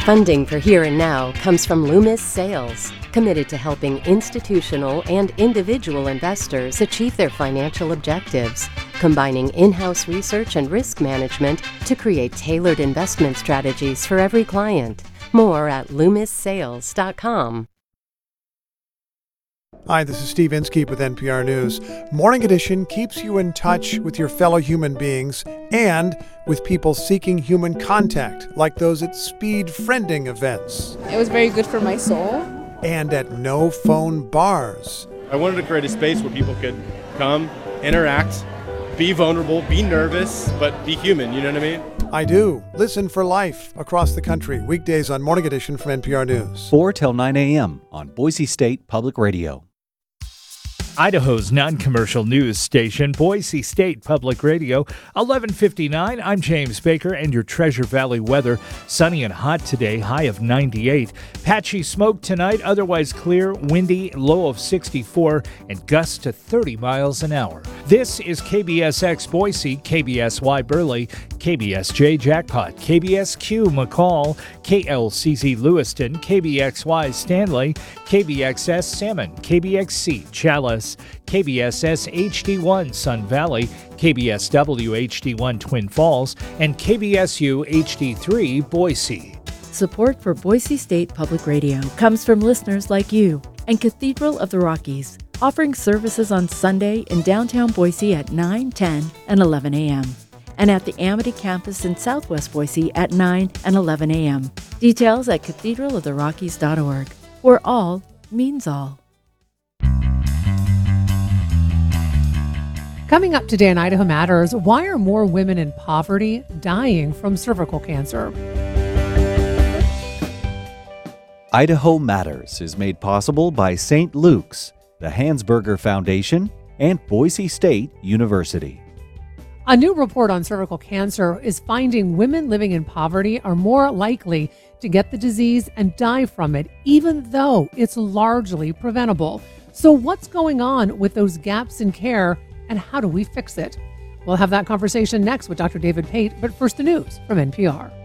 Funding for Here and Now comes from Loomis Sales, committed to helping institutional and individual investors achieve their financial objectives, combining in-house research and risk management to create tailored investment strategies for every client. More at LoomisSales.com. Hi, this is Steve Inskeep with NPR News. Morning Edition keeps you in touch with your fellow human beings and with people seeking human contact, like those at speed friending events. It was very good for my soul. And at no-phone bars. I wanted to create a space where people could come, interact, be vulnerable, be nervous, but be human, you know what I mean? I do. Listen for life across the country, weekdays on Morning Edition from NPR News. 4 till 9 a.m. on Boise State Public Radio. Idaho's non-commercial news station, Boise State Public Radio, 11:59. I'm James Baker, and your Treasure Valley weather. Sunny and hot today, high of 98. Patchy smoke tonight, otherwise clear, windy, low of 64, and gusts to 30 miles an hour. This is KBSX Boise, KBSY Burley, KBSJ Jackpot, KBSQ McCall, KLCZ Lewiston, KBXY Stanley, KBXS Salmon, KBXC Chalice, KBSS HD1 Sun Valley, KBSW HD1 Twin Falls, and KBSU HD3 Boise. Support for Boise State Public Radio comes from listeners like you and Cathedral of the Rockies, offering services on Sunday in downtown Boise at 9, 10, and 11 a.m. and at the Amity campus in Southwest Boise at 9 and 11 a.m. Details at cathedraloftherockies.org, where all means all. Coming up today on Idaho Matters, why are more women in poverty dying from cervical cancer? Idaho Matters is made possible by St. Luke's, the Hansberger Foundation, and Boise State University. A new report on cervical cancer is finding women living in poverty are more likely to get the disease and die from it, even though it's largely preventable. So what's going on with those gaps in care, and how do we fix it? We'll have that conversation next with Dr. David Pate, but first the news from NPR.